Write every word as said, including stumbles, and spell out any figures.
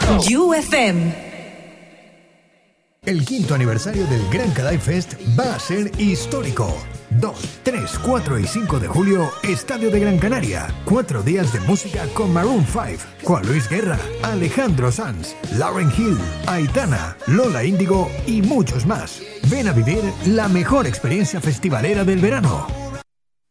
U F M. El quinto aniversario del Gran Canal Fest va a ser histórico. dos, tres, cuatro y cinco de julio, Estadio de Gran Canaria. Cuatro días de música con Maroon cinco, Juan Luis Guerra, Alejandro Sanz, Lauryn Hill, Aitana, Lola Índigo y muchos más. Ven a vivir la mejor experiencia festivalera del verano.